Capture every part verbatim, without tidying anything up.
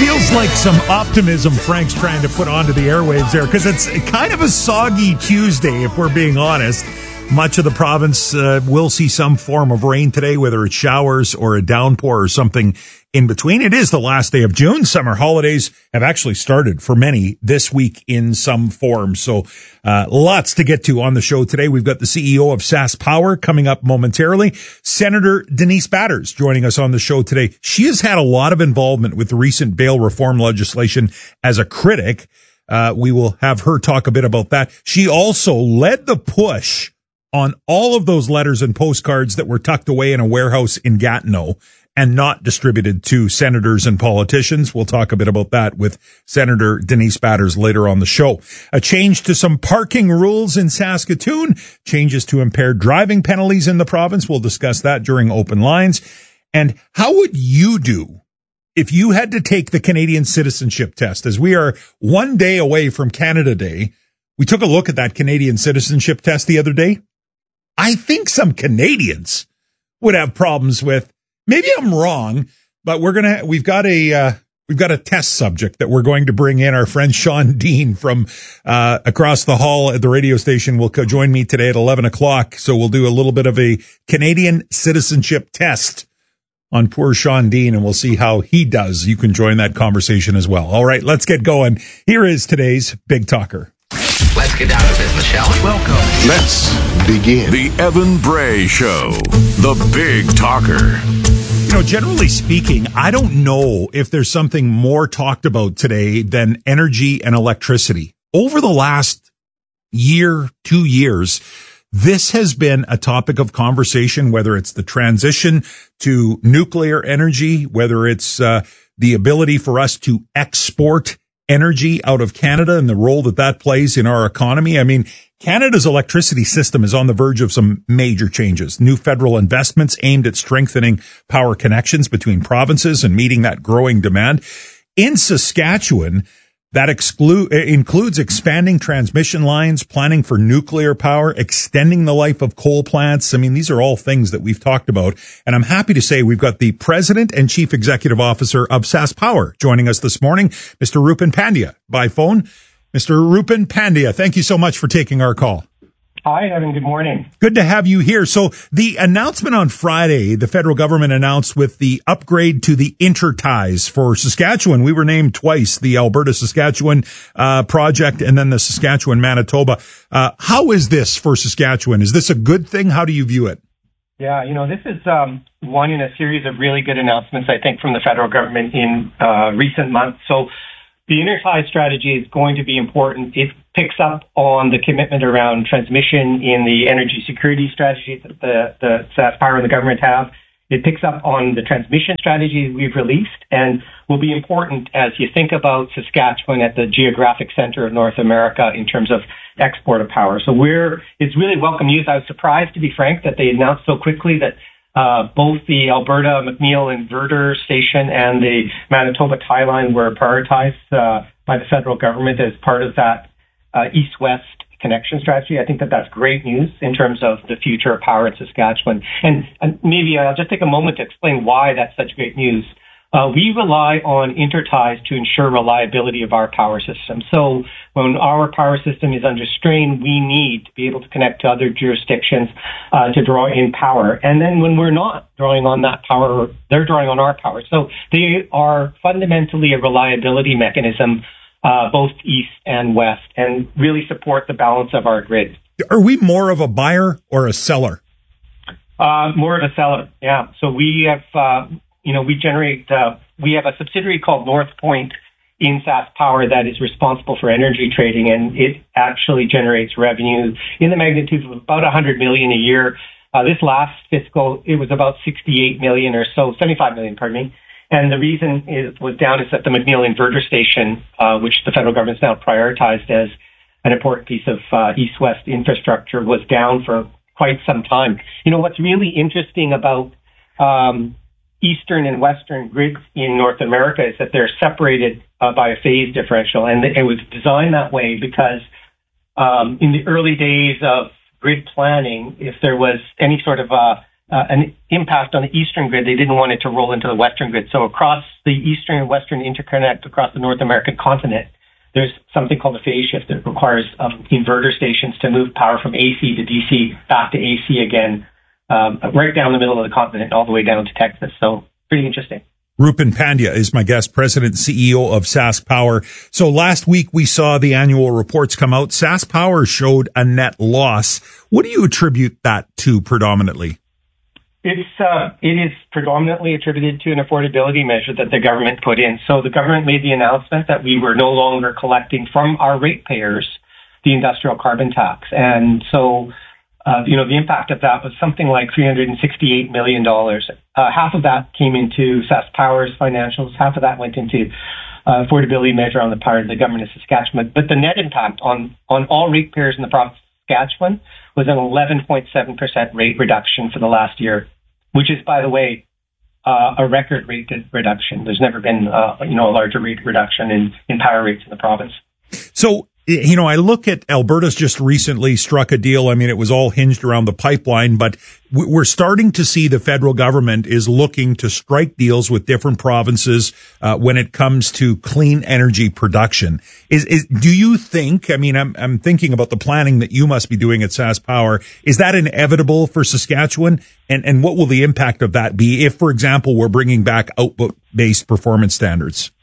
Feels like some optimism Frank's trying to put onto the airwaves there, because it's kind of a soggy Tuesday, if we're being honest. Much of the province uh, will see some form of rain today, whether it's showers or a downpour or something in between. It is the last day of June. Summer holidays have actually started for many this week in some form. So uh lots to get to on the show today. We've got the C E O of SaskPower coming up momentarily. Senator Denise Batters joining us on the show today. She has had a lot of involvement with the recent bail reform legislation as a critic. Uh we will have her talk a bit about that. She also led the push on all of those letters and postcards that were tucked away in a warehouse in Gatineau and not distributed to senators and politicians. We'll talk a bit about that with Senator Denise Batters later on the show. A change to some parking rules in Saskatoon, changes to impaired driving penalties in the province. We'll discuss that during Open Lines. And how would you do if you had to take the Canadian citizenship test? As we are one day away from Canada Day, we took a look at that Canadian citizenship test the other day. I think some Canadians would have problems with. Maybe I'm wrong, but we're gonna. We've got a uh, we've got a test subject that we're going to bring in. Our friend Sean Dean from uh, across the hall at the radio station will co- join me today at eleven o'clock. So we'll do a little bit of a Canadian citizenship test on poor Sean Dean, and we'll see how he does. You can join that conversation as well. All right, let's get going. Here is today's Big Talker. Let's get down to business, shall we? Welcome. Let's begin. The Evan Bray Show, the Big Talker. You know, generally speaking, I don't know if there's something more talked about today than energy and electricity. Over the last year, two years, this has been a topic of conversation, whether it's the transition to nuclear energy, whether it's uh, the ability for us to export energy out of Canada and the role that that plays in our economy. I mean, Canada's electricity system is on the verge of some major changes. New federal investments aimed at strengthening power connections between provinces and meeting that growing demand. In Saskatchewan, that exclude, includes expanding transmission lines, planning for nuclear power, extending the life of coal plants. I mean, these are all things that we've talked about. And I'm happy to say we've got the President and Chief Executive Officer of SaskPower joining us this morning, Mister Rupen Pandya, by phone. Mister Rupen Pandya, thank you so much for taking our call. Hi, Evan. Good morning. Good to have you here. So the announcement on Friday, the federal government announced with the upgrade to the interties for Saskatchewan. We were named twice, the Alberta-Saskatchewan uh, project and then the Saskatchewan-Manitoba. Uh, how is this for Saskatchewan? Is this a good thing? How do you view it? Yeah, you know, this is um, one in a series of really good announcements, I think, from the federal government in uh, recent months. So the intertie strategy is going to be important. It picks up on the commitment around transmission in the energy security strategy that the, the SaskPower and the government have. It picks up on the transmission strategy we've released and will be important as you think about Saskatchewan at the geographic center of North America in terms of export of power. So we're, it's really welcome news. I was surprised, to be frank, that they announced so quickly that Uh, both the Alberta McNeil Inverter Station and the Manitoba tie line were prioritized uh, by the federal government as part of that uh, east-west connection strategy. I think that that's great news in terms of the future of power in Saskatchewan. And, and maybe I'll just take a moment to explain why that's such great news. Uh, we rely on interties to ensure reliability of our power system. So when our power system is under strain, we need to be able to connect to other jurisdictions uh, to draw in power. And then when we're not drawing on that power, they're drawing on our power. So they are fundamentally a reliability mechanism, uh, both east and west, and really support the balance of our grid. Are we more of a buyer or a seller? Uh, more of a seller, yeah. So we have... Uh, You know, we generate, uh, we have a subsidiary called North Point in SaskPower that is responsible for energy trading, and it actually generates revenue in the magnitude of about one hundred million dollars a year. Uh, this last fiscal, it was about sixty-eight million dollars or so, seventy-five million dollars, pardon me. And the reason it was down is that the McNeil Inverter Station, uh, which the federal government's now prioritized as an important piece of uh, east-west infrastructure, was down for quite some time. You know, what's really interesting about um Eastern and Western grids in North America is that they're separated uh, by a phase differential. And it was designed that way because um, in the early days of grid planning, if there was any sort of a uh, an impact on the eastern grid. They didn't want it to roll into the western grid. So across the eastern and western interconnect across the North American continent, there's something called a phase shift that requires um, inverter stations to move power from A C to D C back to A C again, um, right down the middle of the continent, all the way down to Texas. So pretty interesting. Rupin Pandya is my guest, President and C E O of SaskPower. So last week we saw the annual reports come out. SaskPower showed a net loss. What do you attribute that to predominantly? It's uh, it is predominantly attributed to an affordability measure that the government put in. So the government made the announcement that we were no longer collecting from our ratepayers the industrial carbon tax. And so, uh, you know, the impact of that was something like three hundred sixty-eight million dollars. Uh, half of that came into SaskPower's financials. Half of that went into uh, affordability measure on the part of the government of Saskatchewan. But the net impact on, on all ratepayers in the province of Saskatchewan was an eleven point seven percent rate reduction for the last year, which is, by the way, uh, a record rate reduction. There's never been, uh, you know, a larger rate reduction in, in power rates in the province. So, you know, I look at Alberta's just recently struck a deal. I mean, it was all hinged around the pipeline, but we're starting to see the federal government is looking to strike deals with different provinces uh, when it comes to clean energy production. Is, is do you think? I mean, I'm I'm thinking about the planning that you must be doing at SaskPower. Is that inevitable for Saskatchewan? And and what will the impact of that be if, for example, we're bringing back output-based performance standards?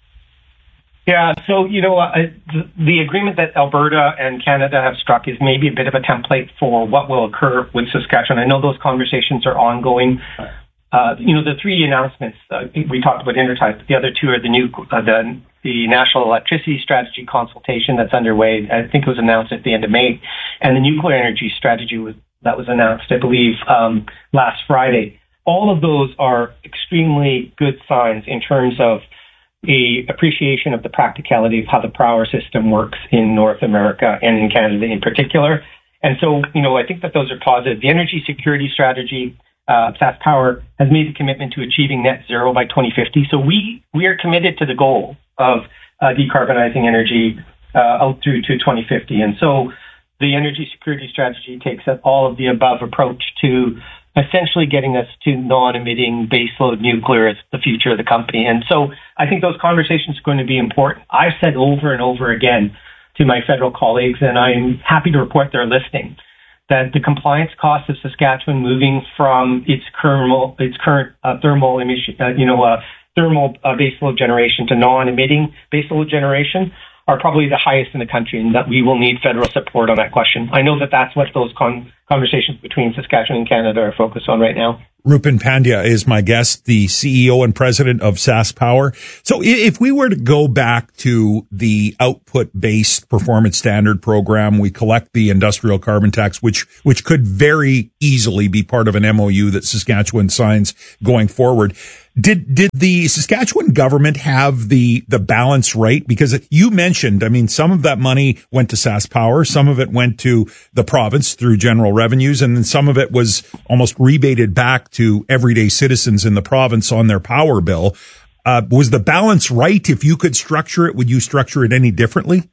Yeah, so, you know, uh, the, the agreement that Alberta and Canada have struck is maybe a bit of a template for what will occur with Saskatchewan. I know those conversations are ongoing. Uh, you know, the three announcements, uh, we talked about Intertie, but the other two are the new, uh, the, the National Electricity Strategy consultation that's underway. I think it was announced at the end of May, and the nuclear energy strategy was, that was announced, I believe, um, last Friday. All of those are extremely good signs in terms of a appreciation of the practicality of how the power system works in North America and in Canada in particular. And so, you know, I think that those are positive. The energy security strategy, uh, SaskPower has made the commitment to achieving net zero by twenty fifty. So we, we are committed to the goal of uh, decarbonizing energy uh, out through to twenty fifty. And so the energy security strategy takes an all of the above approach to essentially getting us to non-emitting baseload nuclear as the future of the company. And so I think those conversations are going to be important. I've said over and over again to my federal colleagues, and I'm happy to report they're listening, that the compliance cost of Saskatchewan moving from its thermal, its current uh, thermal emission, uh, you know, uh, thermal uh, baseload generation to non-emitting baseload generation are probably the highest in the country, and that we will need federal support on that question. I know that that's what those con- conversations between Saskatchewan and Canada are focused on right now. Rupin Pandya is my guest, the C E O and president of SaskPower. So if we were to go back to the output-based performance standard program, we collect the industrial carbon tax, which which could very easily be part of an M O U that Saskatchewan signs going forward. Did did the Saskatchewan government have the the balance right? Because you mentioned, I mean, some of that money went to SaskPower, some of it went to the province through general revenues, and then some of it was almost rebated back to everyday citizens in the province on their power bill. Uh, was the balance right? If you could structure it, would you structure it any differently?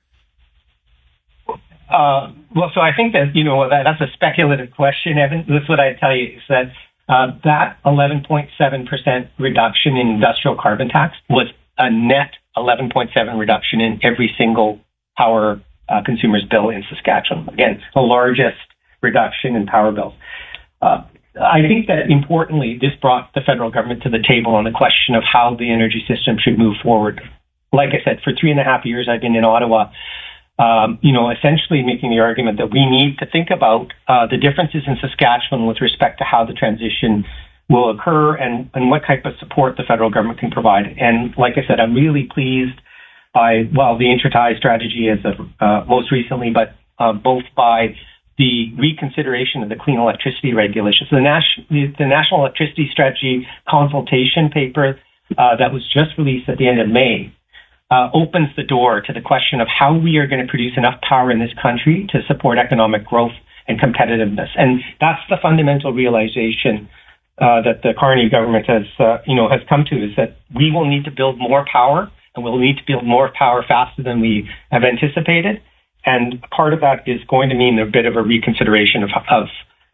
Uh, well, so I think that, you know, that, that's a speculative question, Evan. That's what I tell you is that Uh, that eleven point seven percent reduction in industrial carbon tax was a net eleven point seven reduction in every single power uh, consumer's bill in Saskatchewan. Again, the largest reduction in power bills. Uh, I think that importantly, this brought the federal government to the table on the question of how the energy system should move forward. Like I said, for three and a half years, I've been in Ottawa, Um, you know, essentially making the argument that we need to think about uh, the differences in Saskatchewan with respect to how the transition will occur and, and what type of support the federal government can provide. And like I said, I'm really pleased by, well, the Intertie strategy as of, uh, most recently, but uh, both by the reconsideration of the clean electricity regulations. The, Nas- the, the National Electricity Strategy consultation paper uh, that was just released at the end of May Uh, opens the door to the question of how we are going to produce enough power in this country to support economic growth and competitiveness. And that's the fundamental realization uh, that the Carney government has, uh, you know, has come to, is that we will need to build more power, and we'll need to build more power faster than we have anticipated. And part of that is going to mean a bit of a reconsideration of, of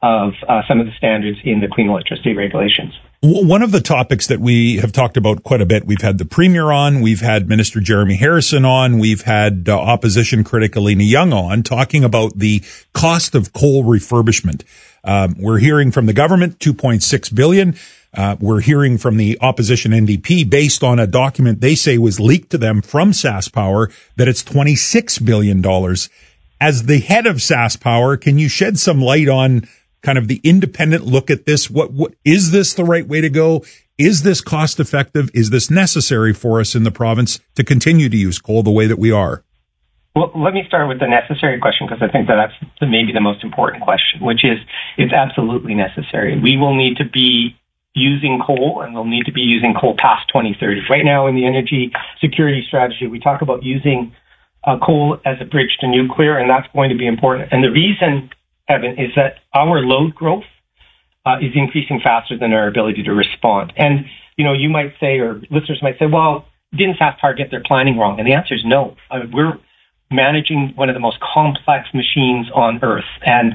of uh, some of the standards in the clean electricity regulations. One of the topics that we have talked about quite a bit, we've had the Premier on, we've had Minister Jeremy Harrison on, we've had uh, opposition critic Alina Young on, talking about the cost of coal refurbishment. Um, we're hearing from the government, two point six billion dollars. Uh, we're hearing from the opposition N D P, based on a document they say was leaked to them from SaskPower, that it's twenty-six billion dollars. As the head of SaskPower, can you shed some light on kind of the independent look at this? What, what, is this the right way to go? Is this cost effective? Is this necessary for us in the province to continue to use coal the way that we are? Well, let me start with the necessary question, because I think that that's the, maybe the most important question, which is it's absolutely necessary. We will need to be using coal, and we'll need to be using coal past twenty thirty. Right now in the energy security strategy, we talk about using uh, coal as a bridge to nuclear, and that's going to be important. And the reason, Evan, is that our load growth uh, is increasing faster than our ability to respond. And, you know, you might say, or listeners might say, well, didn't SaskPower get their planning wrong? And the answer is no. Uh, we're managing one of the most complex machines on Earth, and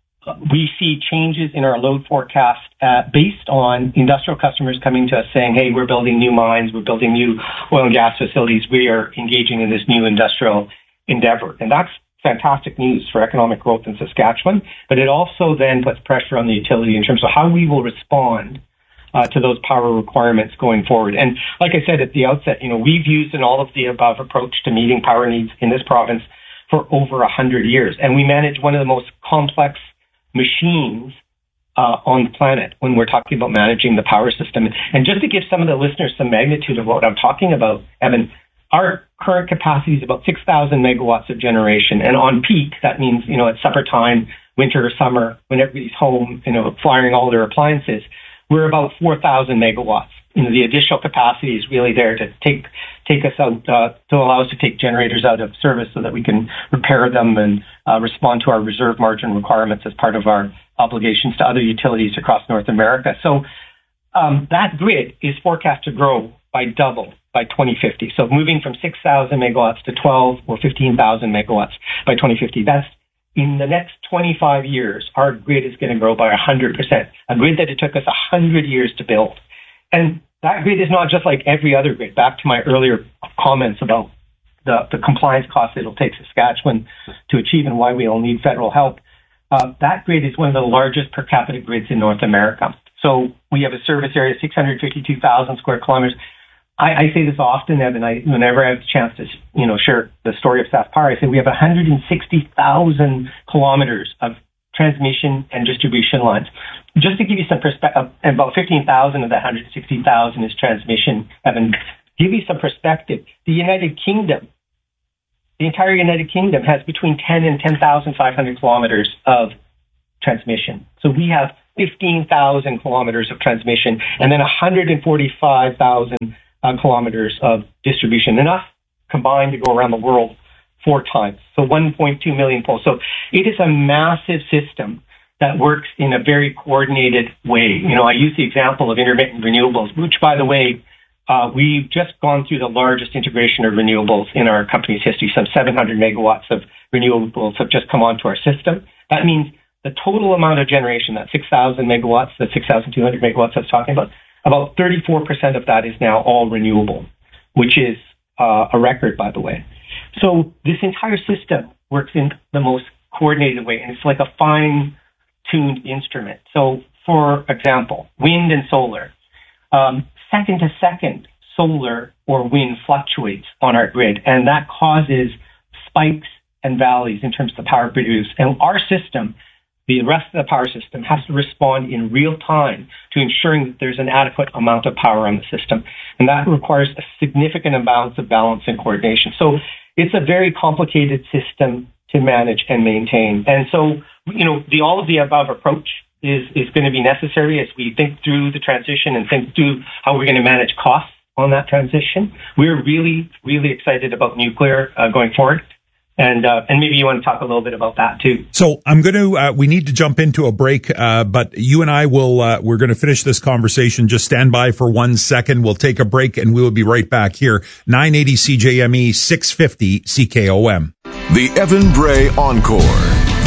we see changes in our load forecast uh, based on industrial customers coming to us saying, hey, we're building new mines, we're building new oil and gas facilities, we are engaging in this new industrial endeavor. And that's fantastic news for economic growth in Saskatchewan, but it also then puts pressure on the utility in terms of how we will respond uh, to those power requirements going forward. And like I said at the outset, you know, we've used an all of the above approach to meeting power needs in this province for over a hundred years. And we manage one of the most complex machines uh, on the planet when we're talking about managing the power system. And just to give some of the listeners some magnitude of what I'm talking about, Evan, our current capacity is about six thousand megawatts of generation. And on peak, that means, you know, at supper time, winter or summer, when everybody's home, you know, firing all their appliances, we're about four thousand megawatts. You know, the additional capacity is really there to take take us out, uh, to allow us to take generators out of service so that we can repair them and uh, respond to our reserve margin requirements as part of our obligations to other utilities across North America. So um, that grid is forecast to grow by double by twenty fifty. So moving from six thousand megawatts to twelve or fifteen thousand megawatts by twenty fifty. That's in the next twenty-five years, our grid is going to grow by one hundred percent, a grid that it took us one hundred years to build. And that grid is not just like every other grid. Back to my earlier comments about the, the compliance costs it'll take Saskatchewan to achieve and why we all need federal help. Uh, that grid is one of the largest per capita grids in North America. So we have a service area of six hundred fifty-two thousand square kilometers. I, I say this often, Evan, I, whenever I have a chance to, you know, share the story of SaskPower, I say we have one hundred sixty thousand kilometers of transmission and distribution lines. Just to give you some perspective, about fifteen thousand of that one hundred sixty thousand is transmission. Evan, give you some perspective. The United Kingdom, the entire United Kingdom has between ten and ten thousand five hundred kilometers of transmission. So we have fifteen thousand kilometers of transmission and then one hundred forty-five thousand uh, kilometers of distribution, enough combined to go around the world four times. So one point two million poles. So it is a massive system that works in a very coordinated way. You know, I use the example of intermittent renewables, which, by the way, uh, we've just gone through the largest integration of renewables in our company's history. Some seven hundred megawatts of renewables have just come onto our system. That means the total amount of generation, that six thousand megawatts, the six thousand two hundred megawatts I was talking about, about thirty-four percent of that is now all renewable, which is uh, a record, by the way. So this entire system works in the most coordinated way, and it's like a fine-tuned instrument. So, for example, wind and solar. Um, second to second, solar or wind fluctuates on our grid, and that causes spikes and valleys in terms of the power produced. And our system, the rest of the power system, has to respond in real time to ensuring that there's an adequate amount of power on the system. And that requires a significant amount of balance and coordination. So it's a very complicated system to manage and maintain. And so, you know, the all of the above approach is, is going to be necessary as we think through the transition and think through how we're going to manage costs on that transition. We're really, really excited about nuclear uh, going forward. And uh, and maybe you want to talk a little bit about that too. So I'm going to, uh, we need to jump into a break, uh, but you and I will, uh, we're going to finish this conversation. Just stand by for one second. We'll take a break and we will be right back here. nine eighty C J M E, six fifty C K O M. The Evan Bray Encore.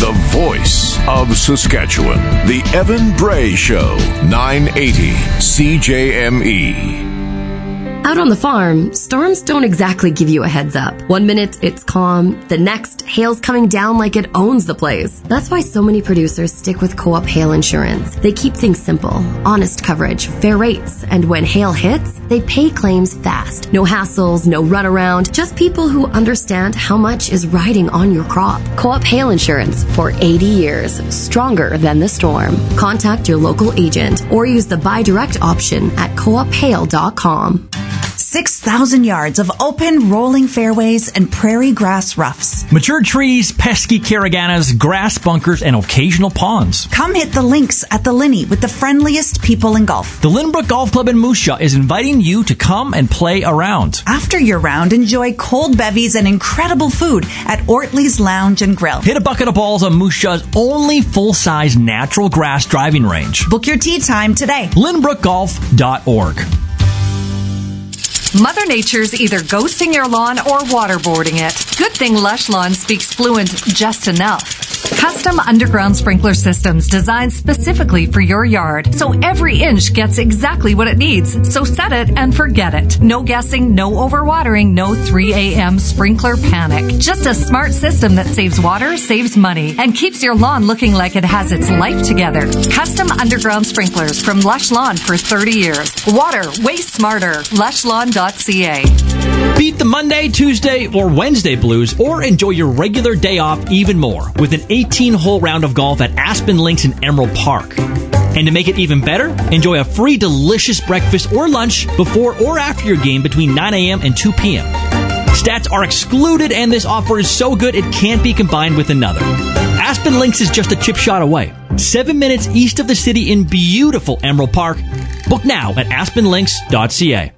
the voice of Saskatchewan. The Evan Bray Show, nine eighty C J M E. Out on the farm, storms don't exactly give you a heads up. One minute it's calm, the next hail's coming down like it owns the place. That's why so many producers stick with Co-op Hail Insurance. They keep things simple, honest coverage, fair rates, and when hail hits, they pay claims fast. No hassles, no runaround, just people who understand how much is riding on your crop. Co-op Hail Insurance for eighty years, stronger than the storm. Contact your local agent or use the buy direct option at co op hail dot com. six thousand yards of open, rolling fairways and prairie grass roughs. Mature trees, pesky caraganas, grass bunkers, and occasional ponds. Come hit the links at the Linney with the friendliest people in golf. The Lynbrook Golf Club in Moose Jaw is inviting you to come and play around. After your round, enjoy cold bevies and incredible food at Ortley's Lounge and Grill. Hit a bucket of balls on Moose Jaw's only full-size natural grass driving range. Book your tee time today. lynbrook golf dot org. Mother Nature's either ghosting your lawn or waterboarding it. Good thing Lush Lawn speaks fluent just enough. Custom underground sprinkler systems designed specifically for your yard, so every inch gets exactly what it needs. So set it and forget it. No guessing, no overwatering, no three a.m. sprinkler panic. Just a smart system that saves water, saves money, and keeps your lawn looking like it has its life together. Custom underground sprinklers from Lush Lawn for thirty years. Water way smarter. lush lawn dot c a. Beat the Monday, Tuesday, or Wednesday blues, or enjoy your regular day off even more with an eighteen-hole round of golf at Aspen Links in Emerald Park. And to make it even better, enjoy a free delicious breakfast or lunch before or after your game between nine a.m. and two p.m. Stats are excluded, and this offer is so good it can't be combined with another. Aspen Links is just a chip shot away, seven minutes east of the city in beautiful Emerald Park. Book now at aspen links dot c a.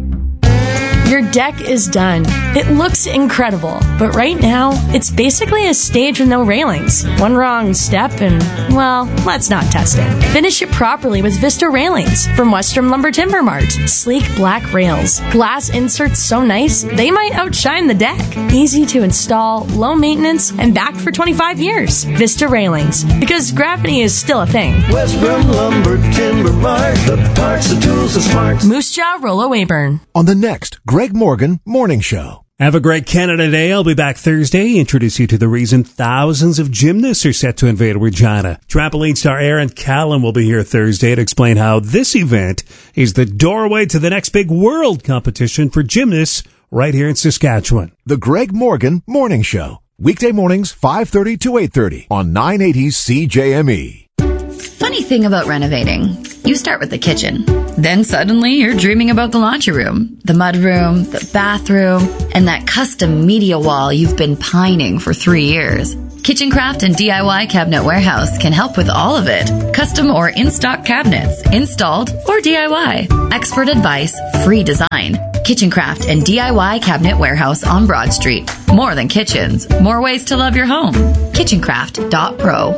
Your deck is done. It looks incredible, but right now, it's basically a stage with no railings. One wrong step and, well, let's not test it. Finish it properly with Vista Railings from Western Lumber Timber Mart. Sleek black rails. Glass inserts so nice, they might outshine the deck. Easy to install, low maintenance, and backed for twenty-five years. Vista Railings, because gravity is still a thing. Western Lumber Timber Mart, the parts, the tools, the smarts. Moose Jaw, Rollo Weyburn. On the next Greg Morgan Morning Show. Have a great Canada Day. I'll be back Thursday. Introduce you to the reason thousands of gymnasts are set to invade Regina. Trampoline star Aaron Callan will be here Thursday to explain how this event is the doorway to the next big world competition for gymnasts right here in Saskatchewan. The Greg Morgan Morning Show. Weekday mornings, five thirty to eight thirty on nine eighty C J M E. Funny thing about renovating. You start with the kitchen. Then suddenly you're dreaming about the laundry room, the mudroom, the bathroom, and that custom media wall you've been pining for three years. Kitchencraft and D I Y Cabinet Warehouse can help with all of it. Custom or in-stock cabinets, installed or D I Y. Expert advice, free design. Kitchencraft and D I Y Cabinet Warehouse on Broad Street. More than kitchens, more ways to love your home. kitchencraft dot pro.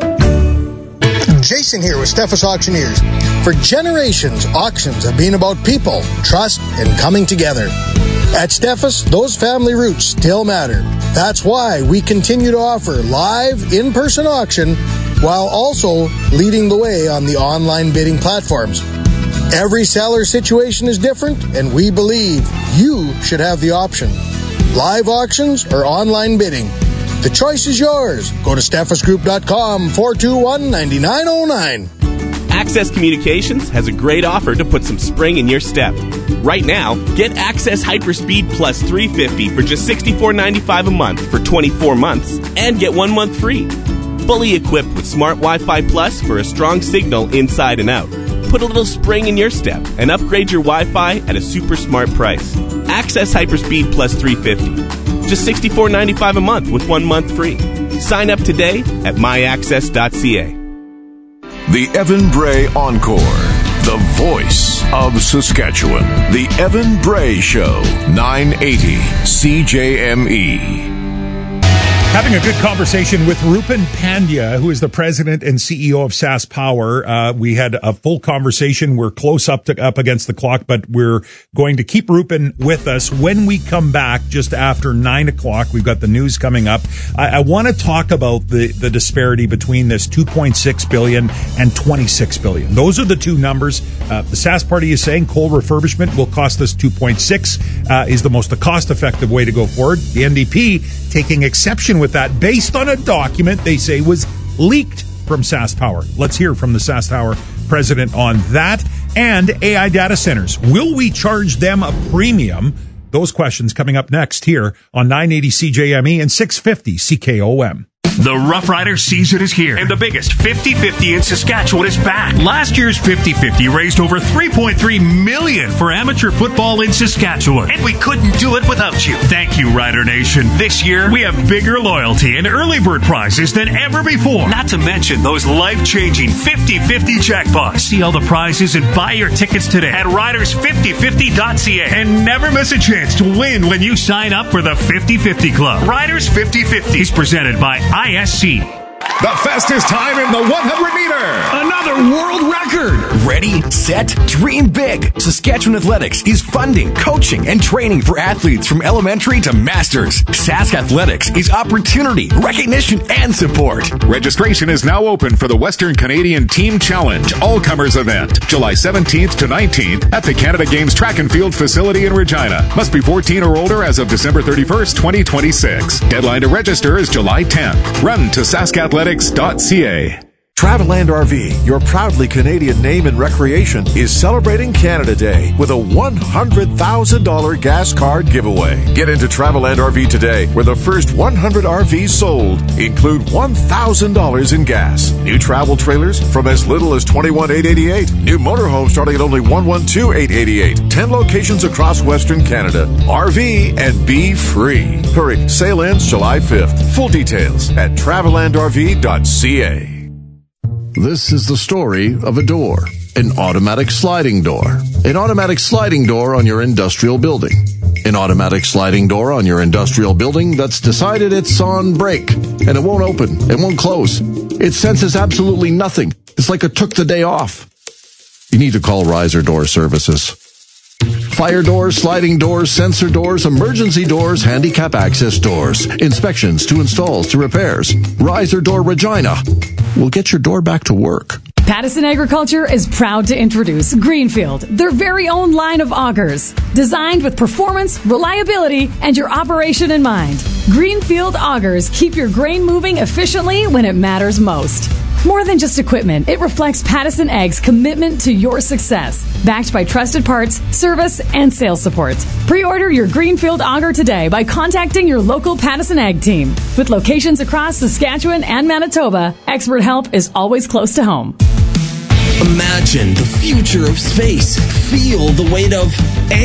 Jason here with Steffes Auctioneers. For generations, auctions have been about people, trust, and coming together. At Steffes, those family roots still matter. That's why we continue to offer live, in-person auction while also leading the way on the online bidding platforms. Every seller situation is different, and we believe you should have the option. Live auctions or online bidding. The choice is yours. Go to steffes group dot com, four two one, nine nine zero nine. Access Communications has a great offer to put some spring in your step. Right now, get Access Hyperspeed Plus three fifty for just sixty-four ninety-five a month for twenty-four months and get one month free. Fully equipped with Smart Wi-Fi Plus for a strong signal inside and out. Put a little spring in your step and upgrade your Wi-Fi at a super smart price. Access Hyperspeed Plus three fifty. Just sixty-four ninety-five a month with one month free. Sign up today at my access dot c a. The Evan Bray Encore. The voice of Saskatchewan. The Evan Bray Show. nine eighty C J M E. Having a good conversation with Rupen Pandya, who is the president and C E O of SaskPower. Uh, we had a full conversation. We're close up to, up against the clock, but we're going to keep Rupen with us when we come back just after nine o'clock. We've got the news coming up. I, I want to talk about the, the disparity between this two point six billion dollars and twenty-six billion dollars. Those are the two numbers. Uh, the Sask Party is saying coal refurbishment will cost us two point six, uh, is the most cost-effective way to go forward. The N D P taking exception with that based on a document they say was leaked from SaskPower. Let's hear from the SaskPower president on that. And A I data centers. Will we charge them a premium? Those questions coming up next here on nine eighty C J M E and six fifty C K O M. The Rough Rider season is here, and the biggest fifty fifty in Saskatchewan is back. Last year's fifty fifty raised over three point three million dollars for amateur football in Saskatchewan, and we couldn't do it without you. Thank you, Rider Nation. This year, we have bigger loyalty and early bird prizes than ever before. Not to mention those life-changing fifty fifty jackpots. See all the prizes and buy your tickets today at riders fifty fifty dot c a, and never miss a chance to win when you sign up for the fifty fifty Club. Riders fifty fifty is presented by I S C. The fastest time in the one hundred meter. Another world record. Ready, set, dream big. Saskatchewan Athletics is funding, coaching, and training for athletes from elementary to masters. Sask Athletics is opportunity, recognition, and support. Registration is now open for the Western Canadian Team Challenge All-Comers event, July seventeenth to nineteenth at the Canada Games Track and Field facility in Regina. Must be fourteen or older as of December thirty-first, twenty twenty-six. Deadline to register is July tenth. Run to sask athletics dot c a. Travelland R V, your proudly Canadian name in recreation, is celebrating Canada Day with a one hundred thousand dollars gas card giveaway. Get into Travelland R V today, where the first one hundred R Vs sold include one thousand dollars in gas. New travel trailers from as little as twenty-one thousand eight hundred eighty-eight dollars. New motorhomes starting at only one hundred twelve thousand eight hundred eighty-eight dollars. ten locations across Western Canada. R V and be free. Hurry, sale ends July fifth. Full details at travelland r v dot c a. This is the story of a door, an automatic sliding door, an automatic sliding door on your industrial building, an automatic sliding door on your industrial building that's decided it's on break and it won't open, it won't close. It senses absolutely nothing. It's like it took the day off. You need to call Riser Door Services. Fire doors, sliding doors, sensor doors, emergency doors, handicap access doors, inspections to installs to repairs. Riser Door Regina will get your door back to work. Pattison Agriculture is proud to introduce Greenfield, their very own line of augers, designed with performance, reliability, and your operation in mind. Greenfield augers keep your grain moving efficiently when it matters most. More than just equipment, it reflects Pattison Ag's commitment to your success, backed by trusted parts, service, and sales support. Pre-order your Greenfield auger today by contacting your local Pattison Ag team. With locations across Saskatchewan and Manitoba, expert help is always close to home. Imagine the future of space. Feel the weight of